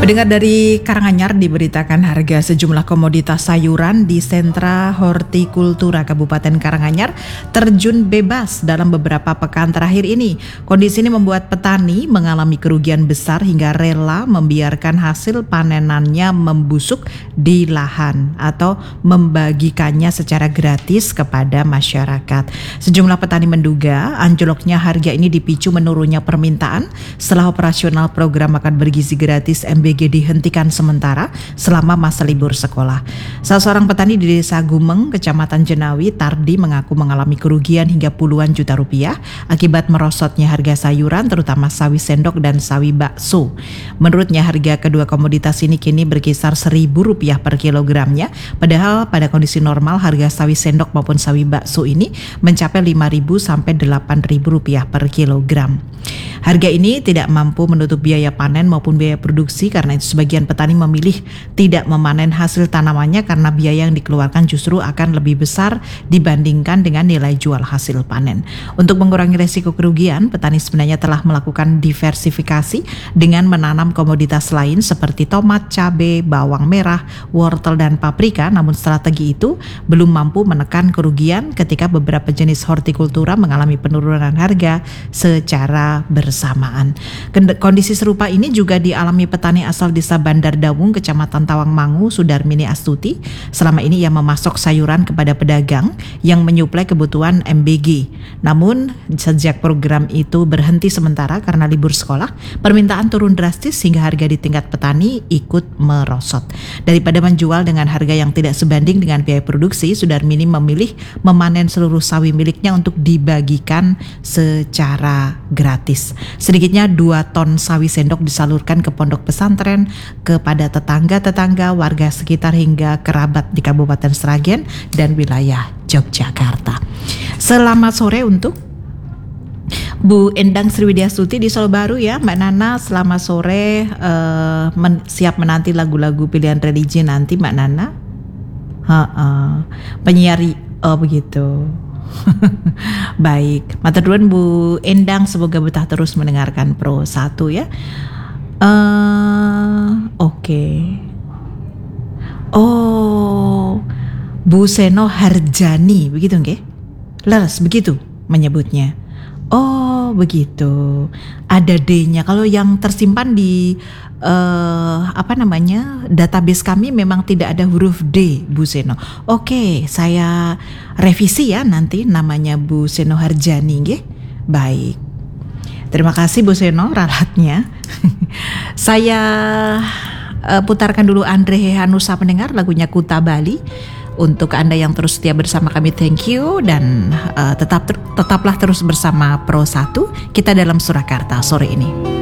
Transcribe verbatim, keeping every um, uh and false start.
Pendengar dari Karanganyar diberitakan harga sejumlah komoditas sayuran di sentra hortikultura Kabupaten Karanganyar terjun bebas dalam beberapa pekan terakhir ini. Kondisi ini membuat petani mengalami kerugian besar hingga rela membiarkan hasil panenannya membusuk di lahan atau membagikannya secara gratis kepada masyarakat. Sejumlah petani menduga anjloknya harga ini dipicu menurunnya permintaan setelah operasional program makan bergizi gratis M B G dihentikan sementara selama masa libur sekolah. Salah seorang petani di Desa Gumeng, Kecamatan Jenawi, Tardi, mengaku mengalami kerugian hingga puluhan juta rupiah akibat merosotnya harga sayuran terutama sawi sendok dan sawi bakso. Menurutnya harga kedua komoditas ini kini berkisar seribu rupiah per kilogramnya, padahal pada kondisi normal harga sawi sendok maupun sawi bakso ini mencapai lima ribu sampai delapan ribu rupiah per kilogram. Harga ini tidak mampu menutup biaya panen maupun biaya produksi, karena itu sebagian petani memilih tidak memanen hasil tanamannya karena biaya yang dikeluarkan justru akan lebih besar dibandingkan dengan nilai jual hasil panen. Untuk mengurangi resiko kerugian, petani sebenarnya telah melakukan diversifikasi dengan menanam komoditas lain seperti tomat, cabai, bawang merah, wortel, dan paprika. Namun strategi itu belum mampu menekan kerugian ketika beberapa jenis hortikultura mengalami penurunan harga secara bersamaan. Kondisi serupa ini juga dialami petani asal Desa Bandar Dawung, Kecamatan Tawangmangu, Sudarmini Astuti. Selama ini ia memasok sayuran kepada pedagang yang menyuplai kebutuhan M B G. Namun sejak program itu berhenti sementara karena libur sekolah, permintaan turun drastis hingga harga di tingkat petani ikut merosot. Daripada menjual dengan harga yang tidak sebanding dengan biaya produksi, Sudarmini memilih memanen seluruh sawi miliknya untuk dibagikan secara gratis. Sedikitnya dua ton sawi sendok disalurkan ke pondok pesantren, kepada tetangga-tetangga, warga sekitar hingga kerabat di Kabupaten Sragen dan wilayah Yogyakarta. Selamat sore untuk Bu Endang Sriwidiastuti di Solo Baru ya, Mbak Nana. Selamat sore, uh, men- siap menanti lagu-lagu pilihan religi nanti Mbak Nana. Ha-ha. Penyiar, oh begitu. Baik, matur nuwun Bu Endang, semoga betah terus mendengarkan Pro satu ya. Uh, Oke. Okay. Oh, Bu Seno Harjani, begitu nggih? Leres begitu menyebutnya. Oh, begitu. Ada D-nya. Kalau yang tersimpan di uh, apa namanya? database kami memang tidak ada huruf D, Bu Seno. Oke, saya revisi ya nanti namanya Bu Seno Harjani nggih. Baik. Terima kasih Bu Seno ralatnya. Saya uh, putarkan dulu Andre Hanusa pendengar lagunya Kuta Bali. Untuk Anda yang terus setia bersama kami, thank you, dan uh, tetap tetaplah terus bersama Pro satu kita dalam Surakarta sore ini.